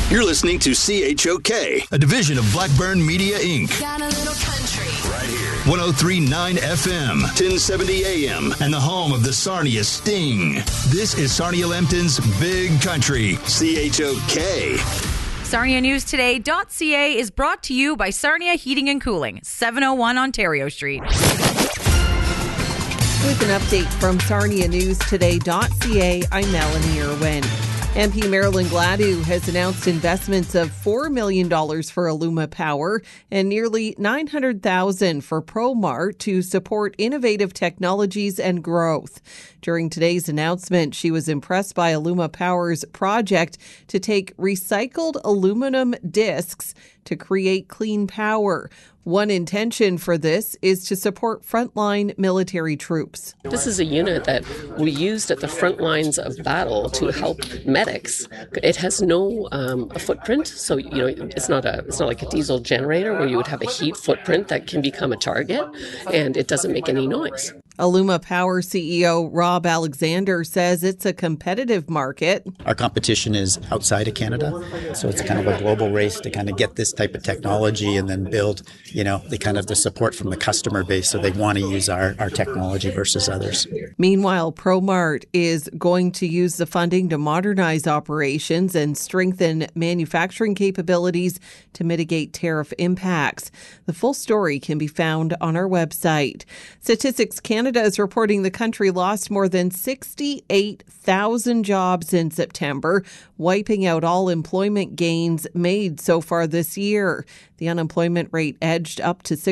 You're listening to CHOK, a division of Blackburn Media, Inc. Got a little country. Right here. 103.9 FM, 1070 AM, and the home of the Sarnia Sting. This is Sarnia-Lambton's Big Country, CHOK. SarniaNewsToday.ca is brought to you by Sarnia Heating and Cooling, 701 Ontario Street. With an update from SarniaNewsToday.ca, I'm Melanie Irwin. MP Marilyn Gladu has announced investments of $4 million for Illuma Power and nearly $900,000 for ProMart to support innovative technologies and growth. During today's announcement, she was impressed by Illuma Power's project to take recycled aluminum discs to create clean power. One intention for this is to support frontline military troops. This is a unit that we used at the front lines of battle to help medics. It has no footprint, so it's not like a diesel generator where you would have a heat footprint that can become a target, and it doesn't make any noise. Illuma Power CEO Rob Alexander says it's a competitive market. Our competition is outside of Canada, so it's kind of a global race to kind of get this type of technology and then build, the support from the customer base, so they want to use our technology versus others. Meanwhile, ProMart is going to use the funding to modernize operations and strengthen manufacturing capabilities to mitigate tariff impacts. The full story can be found on our website. Statistics Canada is reporting the country lost more than 68,000 jobs in September, wiping out all employment gains made so far this year. The unemployment rate edged up to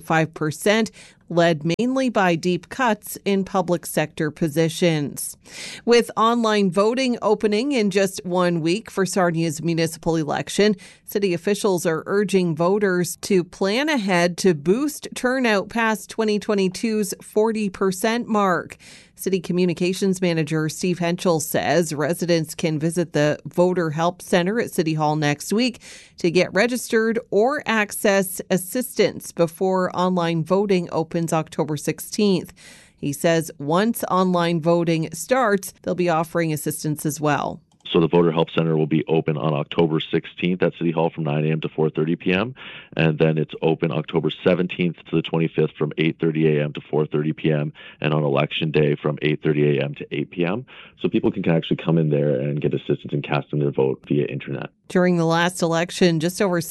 6.5%, led mainly by deep cuts in public sector positions. With online voting opening in just 1 week for Sarnia's municipal election, city officials are urging voters to plan ahead to boost turnout past 2022's 40% mark. City Communications Manager Steve Henschel says residents can visit the Voter Help Center at City Hall next week to get registered or access assistance before online voting opens October 16th. He says once online voting starts, they'll be offering assistance as well. So the Voter Help Center will be open on October 16th at City Hall from 9 a.m. to 4:30 p.m. And then it's open October 17th to the 25th from 8:30 a.m. to 4:30 p.m. and on Election Day from 8:30 a.m. to 8 p.m. So people can actually come in there and get assistance in casting their vote via internet. During the last election, just over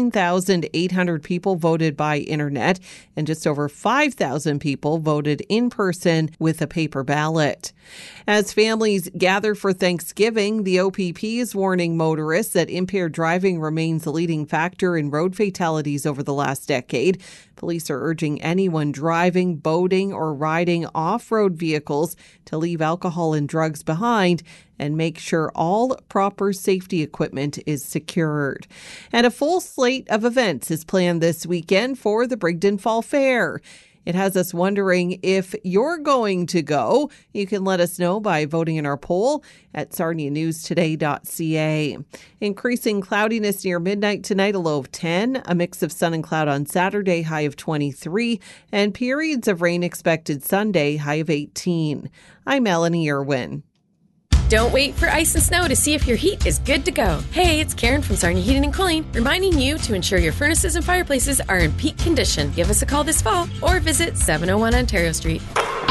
16,800 people voted by internet and just over 5,000 people voted in person with a paper ballot. As families gather for Thanksgiving, the OPP is warning motorists that impaired driving remains the leading factor in road fatalities over the last decade. Police are urging anyone driving, boating, or riding off-road vehicles to leave alcohol and drugs behind and make sure all proper safety equipment is secured. And a full slate of events is planned this weekend for the Brigden Fall Fair. It has us wondering if you're going to go. You can let us know by voting in our poll at SarniaNewsToday.ca. Increasing cloudiness near midnight tonight, a low of 10, a mix of sun and cloud on Saturday, high of 23, and periods of rain expected Sunday, high of 18. I'm Melanie Irwin. Don't wait for ice and snow to see if your heat is good to go. Hey, it's Karen from Sarnia Heating and Cooling, reminding you to ensure your furnaces and fireplaces are in peak condition. Give us a call this fall or visit 701 Ontario Street.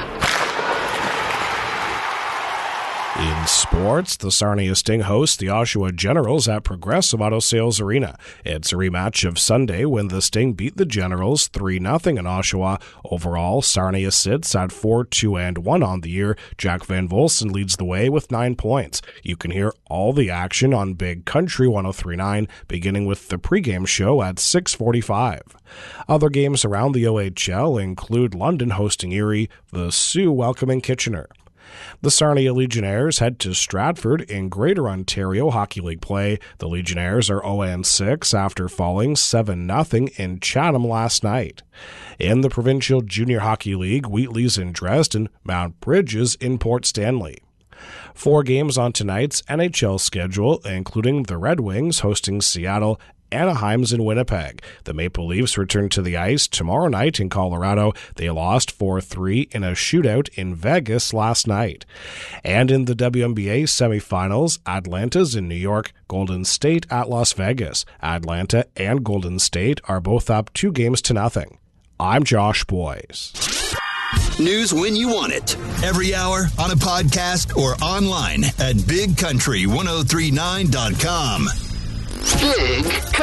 In sports, the Sarnia Sting hosts the Oshawa Generals at Progressive Auto Sales Arena. It's a rematch of Sunday when the Sting beat the Generals 3-0 in Oshawa. Overall, Sarnia sits at 4-2-1 on the year. Jack Van Volsen leads the way with 9 points. You can hear all the action on Big Country 103.9, beginning with the pregame show at 6:45. Other games around the OHL include London hosting Erie, the Sioux welcoming Kitchener. The Sarnia Legionnaires head to Stratford in Greater Ontario Hockey League play. The Legionnaires are 0-6 after falling 7-0 in Chatham last night. In the Provincial Junior Hockey League, Wheatley's in Dresden, Mount Bridges in Port Stanley. 4 games on tonight's NHL schedule, including the Red Wings hosting Seattle Anaheim's in Winnipeg. The Maple Leafs return to the ice tomorrow night in Colorado. They lost 4-3 in a shootout in Vegas last night. And in the WNBA semifinals, Atlanta's in New York, Golden State at Las Vegas. Atlanta and Golden State are both up 2-0. I'm Josh Boyes. News when you want it. Every hour on a podcast or online at bigcountry1039.com. Big